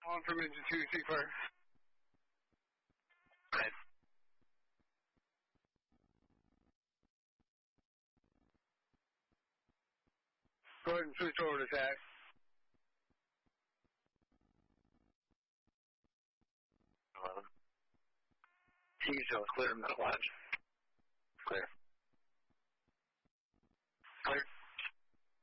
On from engine 2, C fire. Right. Go ahead and switch over to TAC. T-cell clear, middle ledge. Clear.